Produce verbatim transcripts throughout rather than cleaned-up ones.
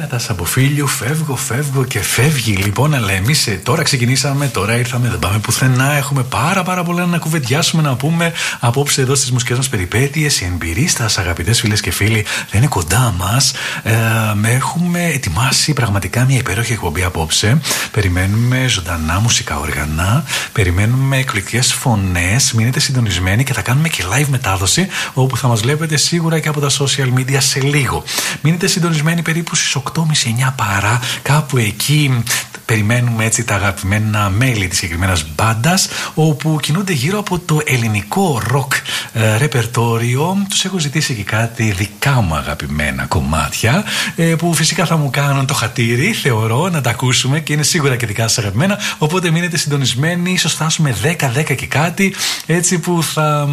Νατάσα Σαμποφίλιου, φεύγω, φεύγω και φεύγει. Λοιπόν, αλλά εμείς τώρα ξεκινήσαμε, τώρα ήρθαμε, δεν πάμε πουθενά. Έχουμε πάρα πάρα πολλά να κουβεντιάσουμε, να πούμε απόψε εδώ στις μουσικές μας περιπέτειες. Οι εμπειρίστας, αγαπητές φίλες και φίλοι, δεν είναι κοντά μας. Ε, έχουμε ετοιμάσει πραγματικά μια υπέροχη εκπομπή απόψε. Περιμένουμε ζωντανά μουσικά όργανα, περιμένουμε εκπληκτικές φωνές. Μείνετε συντονισμένοι και θα κάνουμε και live μετάδοση, όπου θα μας βλέπετε σίγουρα και από τα social media σε λίγο. Μείνετε συντονισμένοι περίπου στις οκτώ και μισή εννιά παρά, κάπου εκεί. Περιμένουμε έτσι τα αγαπημένα μέλη της συγκεκριμένας μπάντας, όπου κινούνται γύρω από το ελληνικό ροκ ε, ρεπερτόριο. Τους έχω ζητήσει και κάτι δικά μου αγαπημένα κομμάτια, ε, που φυσικά θα μου κάνουν το χατήρι, θεωρώ, να τα ακούσουμε και είναι σίγουρα και δικά σας αγαπημένα. Οπότε μείνετε συντονισμένοι, ίσως φτάσουμε δέκα, δέκα και κάτι, έτσι που θα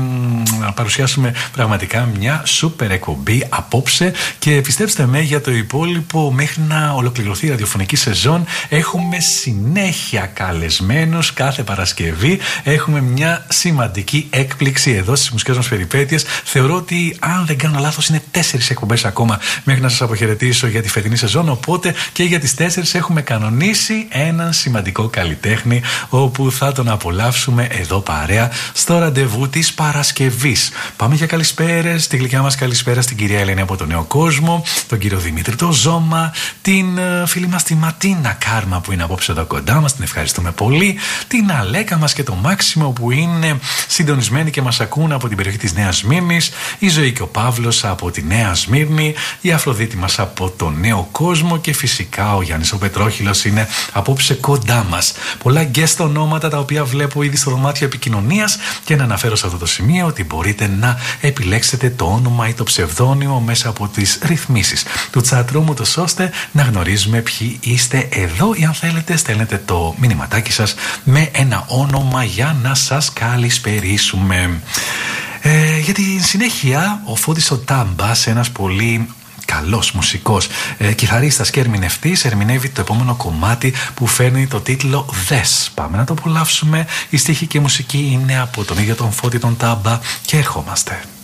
μ, παρουσιάσουμε πραγματικά μια σούπερ εκπομπή απόψε. Και πιστέψτε με, για το υπόλοιπο, μέχρι να ολοκληρωθεί η ραδιοφωνική σεζόν, έχουμε συνέχεια καλεσμένους κάθε Παρασκευή. Έχουμε μια σημαντική έκπληξη εδώ στις μουσικές μας περιπέτειες. Θεωρώ ότι, αν δεν κάνω λάθος, είναι τέσσερις εκπομπές ακόμα μέχρι να σας αποχαιρετήσω για τη φετινή σεζόν. Οπότε και για τις τέσσερις έχουμε κανονίσει έναν σημαντικό καλλιτέχνη, όπου θα τον απολαύσουμε εδώ παρέα στο ραντεβού της Παρασκευής. Πάμε για καλησπέρες. Τη γλυκιά μας καλησπέρα στην κυρία Ελένη από τον Νέο Κόσμο, τον κύριο Δημήτρη το Ζώμα, την uh, φίλη μας τη Ματίνα Κάρμα που είναι απόψε εδώ κοντά μας, την ευχαριστούμε πολύ, την Αλέκα μας και το Μάξιμο που είναι συντονισμένοι και μας ακούν από την περιοχή της Νέας Σμύρνης, η Ζωή και ο Παύλος από τη Νέα Σμύρνη, η Αφροδίτη μας από τον Νέο Κόσμο και φυσικά ο Γιάννης ο Πετρόχυλος είναι απόψε κοντά μας. Πολλά guest ονόματα τα οποία βλέπω ήδη στο δωμάτιο επικοινωνίας, και να αναφέρω σε αυτό το σημείο ότι μπορείτε να επιλέξετε το όνομα ή το ψευδόνυμο μέσα από τις ρυθμίσεις του chatroom, ούτως ώστε να γνωρίζουμε ποιοι είστε εδώ, ή αν θέλετε στέλνετε το μηνυματάκι σας με ένα όνομα για να σας καλησπερίσουμε. Ε, για τη συνέχεια, ο Φώτης ο Τάμπας, ένας πολύ καλός μουσικός ε, κιθαρίστας και ερμηνευτής, ερμηνεύει το επόμενο κομμάτι που φέρνει το τίτλο Δες. Πάμε να το απολαύσουμε. Η στίχη και η μουσική είναι από τον ίδιο τον Φώτη τον Τάμπα και ερχόμαστε.